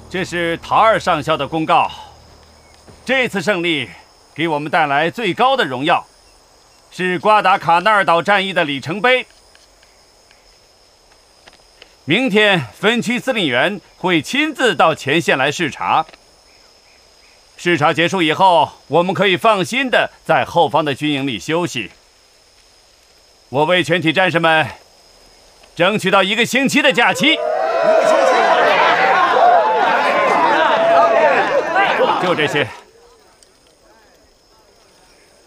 这是陶二上校的公告。这次胜利给我们带来最高的荣耀，是瓜达卡纳尔岛战役的里程碑。明天分区司令员会亲自到前线来视察。视察结束以后，我们可以放心的在后方的军营里休息。我为全体战士们争取到1个星期的假期。就这些。